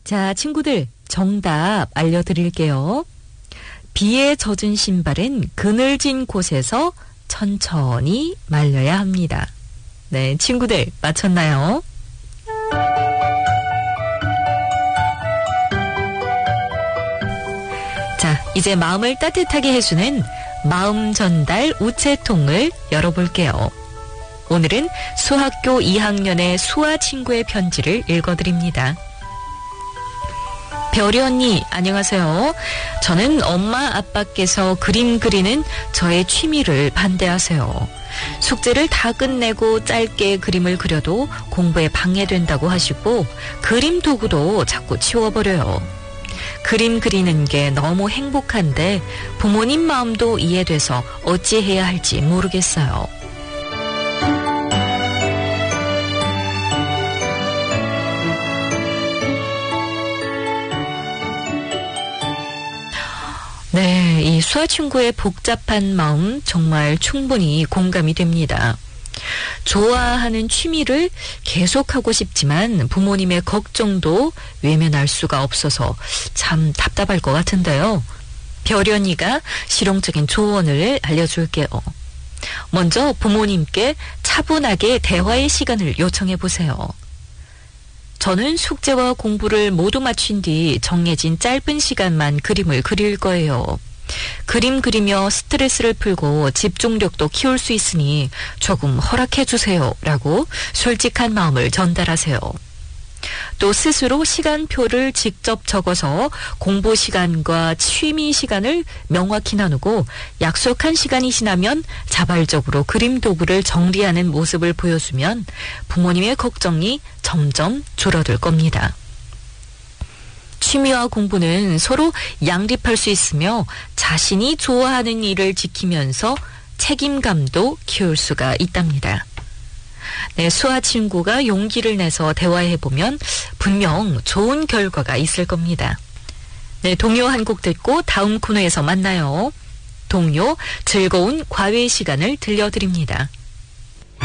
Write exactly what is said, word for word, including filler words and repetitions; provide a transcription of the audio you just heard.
자, 친구들 정답 알려드릴게요. 비에 젖은 신발은 그늘진 곳에서 천천히 말려야 합니다. 네, 친구들 맞췄나요? 자, 이제 마음을 따뜻하게 해주는 마음 전달 우체통을 열어볼게요. 오늘은 수학교 이 학년의 수아 친구의 편지를 읽어드립니다. 별이 언니, 안녕하세요. 저는 엄마 아빠께서 그림 그리는 저의 취미를 반대하세요. 숙제를 다 끝내고 짧게 그림을 그려도 공부에 방해된다고 하시고 그림 도구도 자꾸 치워버려요. 그림 그리는 게 너무 행복한데 부모님 마음도 이해돼서 어찌해야 할지 모르겠어요. 네, 이 수아 친구의 복잡한 마음 정말 충분히 공감이 됩니다. 좋아하는 취미를 계속하고 싶지만 부모님의 걱정도 외면할 수가 없어서 참 답답할 것 같은데요. 별이 언니가 실용적인 조언을 알려줄게요. 먼저 부모님께 차분하게 대화의 시간을 요청해 보세요. 저는 숙제와 공부를 모두 마친 뒤 정해진 짧은 시간만 그림을 그릴 거예요. 그림 그리며 스트레스를 풀고 집중력도 키울 수 있으니 조금 허락해 주세요. 라고 솔직한 마음을 전달하세요. 또 스스로 시간표를 직접 적어서 공부 시간과 취미 시간을 명확히 나누고 약속한 시간이 지나면 자발적으로 그림 도구를 정리하는 모습을 보여주면 부모님의 걱정이 점점 줄어들 겁니다. 취미와 공부는 서로 양립할 수 있으며 자신이 좋아하는 일을 지키면서 책임감도 키울 수가 있답니다. 네, 수아 친구가 용기를 내서 대화해보면 분명 좋은 결과가 있을 겁니다. 네, 동요 한 곡 듣고 다음 코너에서 만나요. 동요 즐거운 과외 시간을 들려드립니다.